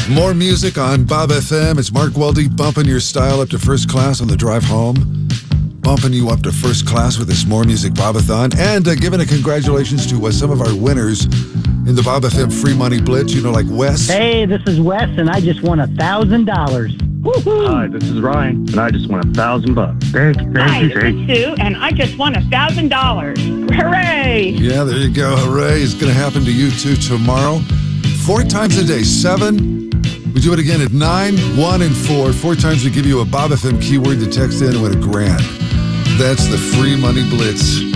More music on Bob FM. It's Mark Weldy bumping your style up to first class on the drive home. Bumping you up to first class with this More Music Bobathon. And giving a congratulations to some of our winners in the Bob FM Free Money Blitz. You know, like Wes. Hey, this is Wes, and I just won $1,000. Woohoo! Hi, this is Ryan, and I just won $1,000. Thank you. Hi, this is Sue, and I just won $1,000. Hooray! Yeah, there you go. Hooray. It's going to happen to you too tomorrow. 4 times a day. 7. We do it again at 9, 1, and 4. 4 times we give you a Bob FM keyword to text in and win $1,000. That's the Free Money Blitz.